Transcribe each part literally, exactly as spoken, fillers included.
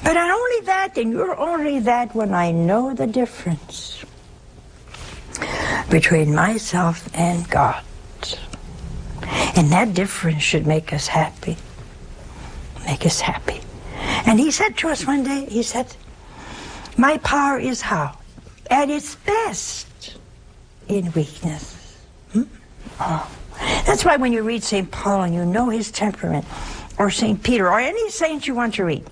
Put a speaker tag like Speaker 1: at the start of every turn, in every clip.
Speaker 1: But not only that, and you're only that when I know the difference between myself and God. And that difference should make us happy. Make us happy. And he said to us one day, he said, my power is how? At its best in weakness. Hmm? Oh. That's why when you read Saint Paul and you know his temperament, or Saint Peter, or any saint you want to read,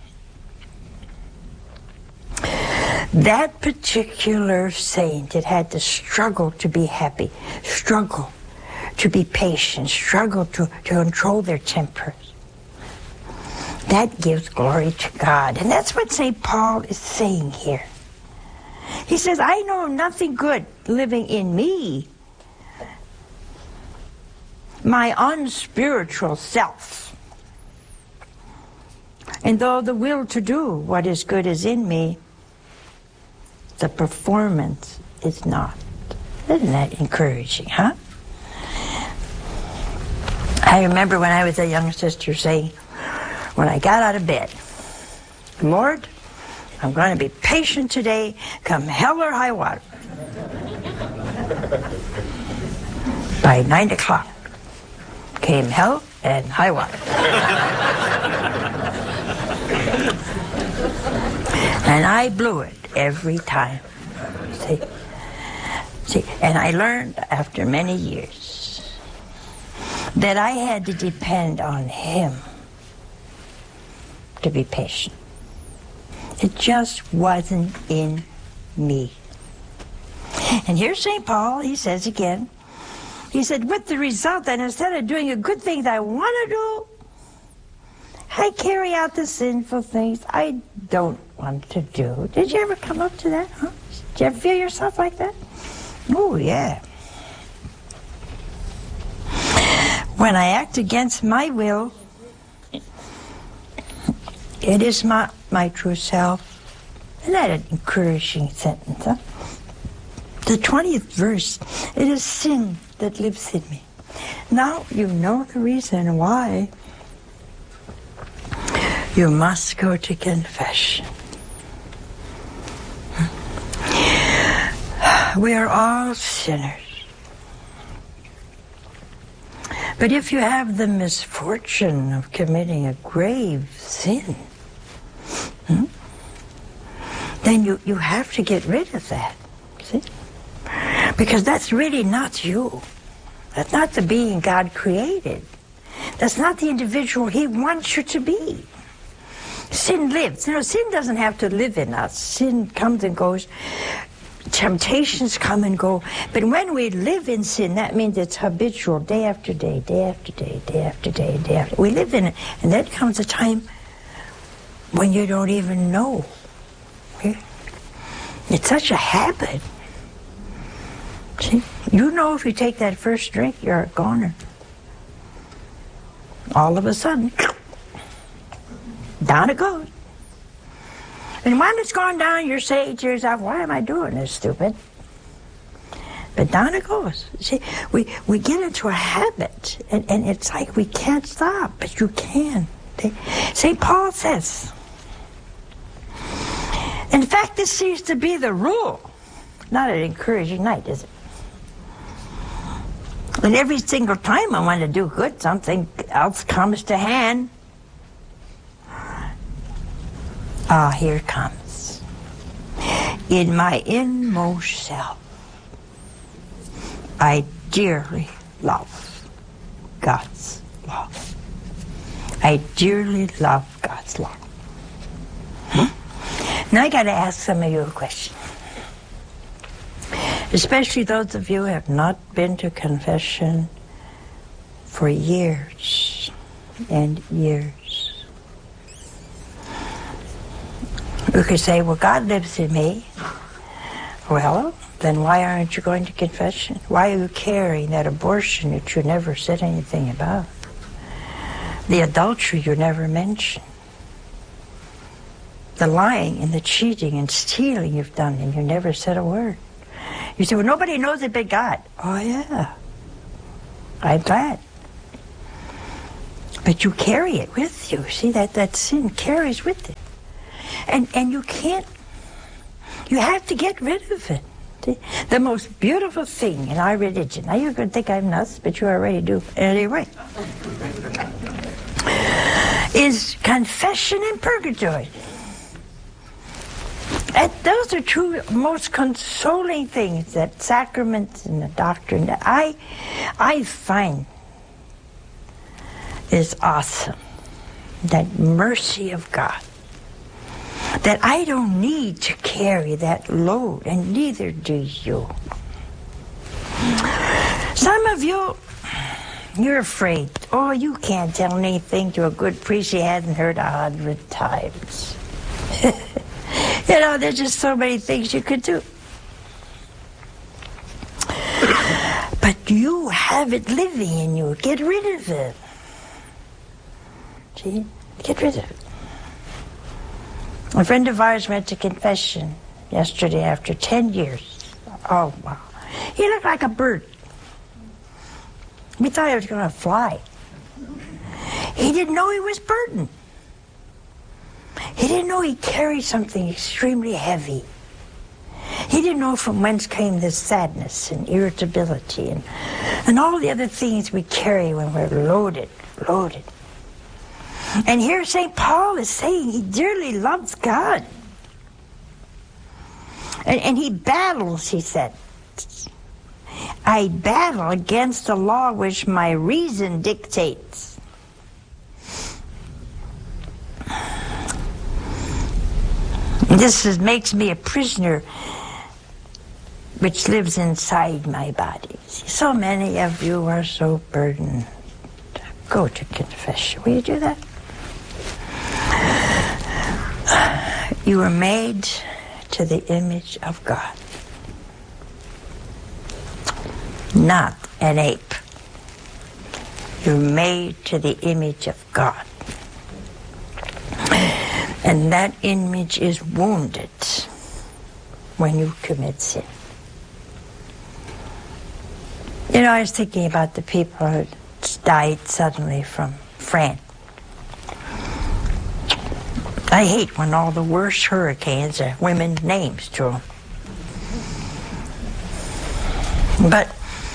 Speaker 1: that particular saint, it had to struggle to be happy, struggle to be patient, struggle to, to control their tempers. That gives glory to God. And that's what Saint Paul is saying here. He says, I know nothing good living in me, my unspiritual self. And though the will to do what is good is in me, the performance is not. Isn't that encouraging, huh? I remember when I was a young sister saying, when I got out of bed, Lord, I'm going to be patient today, come hell or high water. By nine o'clock came hell and high water. And I blew it every time. See? See, and I learned after many years that I had to depend on him to be patient. It just wasn't in me. And here's Saint Paul, he says again, he said, with the result that instead of doing the good things I want to do, I carry out the sinful things I don't want to do. Did you ever come up to that, huh? Did you ever feel yourself like that? Oh, yeah. When I act against my will, it is my, my true self. Isn't that an encouraging sentence, huh? The twentieth verse, it is sin that lives in me. Now you know the reason why you must go to confession. We are all sinners. But if you have the misfortune of committing a grave sin, hmm, then you, you have to get rid of that. See? Because that's really not you. That's not the being God created. That's not the individual he wants you to be. Sin lives. You know, sin doesn't have to live in us. Sin comes and goes. Temptations come and go. But when we live in sin, that means it's habitual, day after day, day after day, day after day, day after day. We live in it. And then comes a time when you don't even know. Okay? It's such a habit. See? You know if you take that first drink, you're a goner. All of a sudden, down it goes. And when it's gone down, you're saying to yourself, why am I doing this, stupid? But down it goes. See, we, we get into a habit, and, and it's like we can't stop, but you can. Saint Paul says, in fact, this seems to be the rule. Not an encouraging night, is it? And every single time I want to do good, something else comes to hand. Ah, here it comes. In my inmost self, I dearly love God's law. I dearly love God's law. Hmm? Now I got to ask some of you a question. Especially those of you who have not been to confession for years and years. You could say, well, God lives in me. Well, then why aren't you going to confession? Why are you carrying that abortion that you never said anything about? The adultery you never mentioned? The lying and the cheating and stealing you've done and you never said a word? You say, well, nobody knows it but God. Oh, yeah. I'm glad. But you carry it with you. See, that, that sin carries with it. And, and you can't, you have to get rid of it. See? The most beautiful thing in our religion, now you're going to think I'm nuts, but you already do anyway, is confession and purgatory. And those are two most consoling things, that sacraments and the doctrine that I, I find is awesome. That mercy of God. That I don't need to carry that load, and neither do you. Some of you, you're afraid. Oh, you can't tell anything to a good priest you hadn't heard a hundred times. You know, there's just so many things you could do. But you have it living in you. Get rid of it. See? Get rid of it. A friend of ours went to confession yesterday after ten years. Oh, wow. He looked like a bird. We thought he was going to fly. He didn't know he was burdened. He didn't know he carried something extremely heavy. He didn't know from whence came this sadness and irritability and, and all the other things we carry when we're loaded, loaded. And here Saint Paul is saying he dearly loves God. And, and he battles, he said. I battle against the law which my reason dictates. This is, makes me a prisoner which lives inside my body. So many of you are so burdened. Go to confession. Will you do that? You were made to the image of God. Not an ape. You're made to the image of God. And that image is wounded when you commit sin. You know, I was thinking about the people who died suddenly from Fran. I hate when all the worst hurricanes are women's names to them. But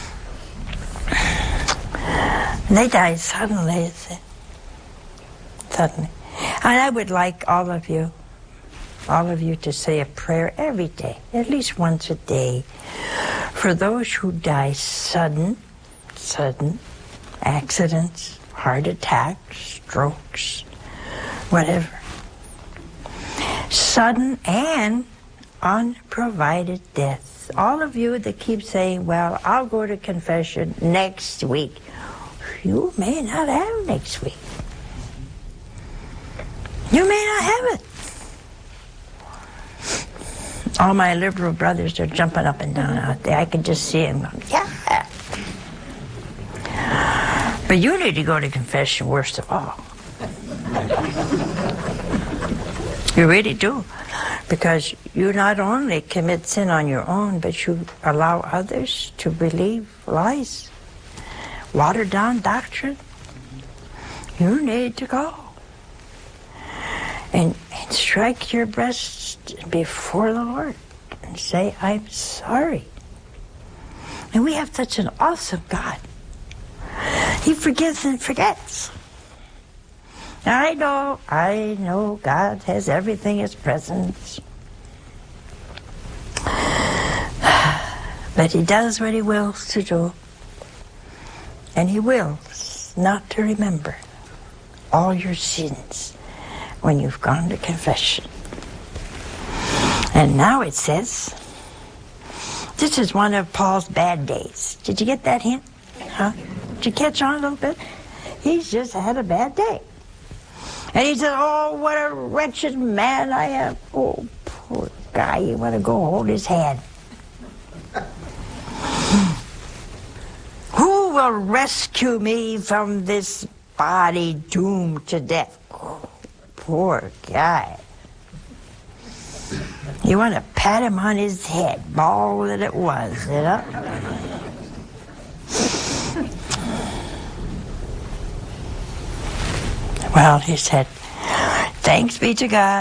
Speaker 1: they died suddenly, suddenly. And I would like all of you, all of you to say a prayer every day, at least once a day, for those who die sudden, sudden accidents, heart attacks, strokes, whatever. Sudden and unprovided death. All of you that keep saying, well, I'll go to confession next week. You may not have next week. You may not have it. All my liberal brothers are jumping up and down out there. I can just see them going, yeah. But you need to go to confession worst of all. You really do. Because you not only commit sin on your own, but you allow others to believe lies, water down doctrine. You need to go. And, and strike your breast before the Lord and say, I'm sorry. And we have such an awesome God. He forgives and forgets. I know, I know God has everything in His presence. But He does what He wills to do. And He wills not to remember all your sins when you've gone to confession. And now it says, this is one of Paul's bad days. Did you get that hint? Huh? Did you catch on a little bit? He's just had a bad day. And he said, oh, what a wretched man I am. Oh, poor guy, you want to go hold his hand. Who will rescue me from this body doomed to death? Oh, poor guy. You want to pat him on his head, ball that it was, you know? Well, he said, thanks be to God.